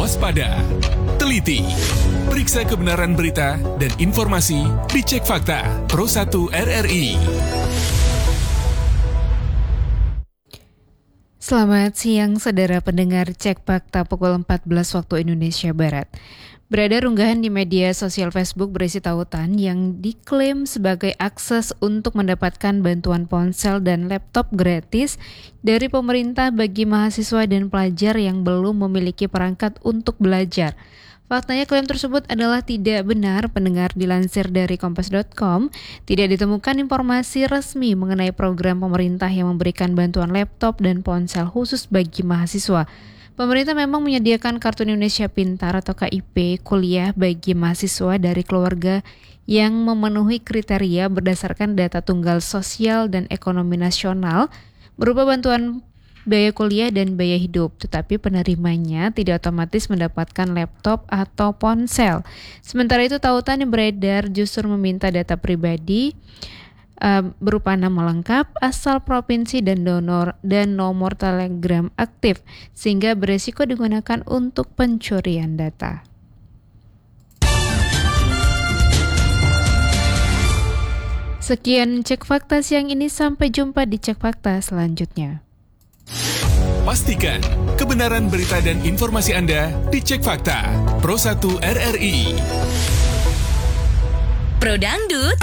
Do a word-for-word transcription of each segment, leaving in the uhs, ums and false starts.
waspada, teliti, periksa kebenaran berita dan informasi di Cek Fakta Pro satu R R I. Selamat siang saudara pendengar Cek Fakta pukul empat belas waktu Indonesia Barat. Beredar unggahan di media sosial Facebook berisi tautan yang diklaim sebagai akses untuk mendapatkan bantuan ponsel dan laptop gratis dari pemerintah bagi mahasiswa dan pelajar yang belum memiliki perangkat untuk belajar. Faktanya klaim tersebut adalah tidak benar. Pendengar, dilansir dari kompas dot com, tidak ditemukan informasi resmi mengenai program pemerintah yang memberikan bantuan laptop dan ponsel khusus bagi mahasiswa. Pemerintah memang menyediakan Kartu Indonesia Pintar atau K I P kuliah bagi mahasiswa dari keluarga yang memenuhi kriteria berdasarkan data tunggal sosial dan ekonomi nasional berupa bantuan biaya kuliah dan biaya hidup, tetapi penerimanya tidak otomatis mendapatkan laptop atau ponsel. Sementara itu, tautan yang beredar justru meminta data pribadi uh, berupa nama lengkap, asal provinsi dan donor dan nomor telegram aktif, sehingga beresiko digunakan untuk pencurian data. Sekian Cek Fakta siang ini, sampai jumpa di Cek Fakta selanjutnya. Pastikan kebenaran berita dan informasi Anda di Cek Fakta Pro satu R R I. Pro Dangdut.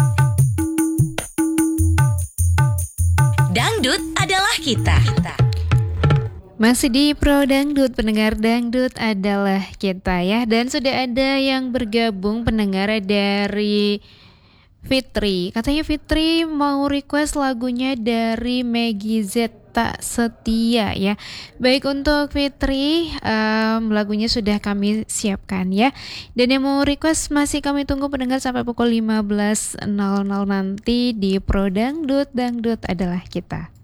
Dangdut adalah kita. Masih di Pro Dangdut, pendengar, dangdut adalah kita ya. Dan sudah ada yang bergabung pendengar dari Fitri. Katanya Fitri mau request lagunya dari Meggy Z, Tak Setia ya. Baik, untuk Fitri, um, lagunya sudah kami siapkan ya. Dan yang mau request masih kami tunggu pendengar sampai pukul lima belas nanti di Pro Dangdut. Dangdut adalah kita.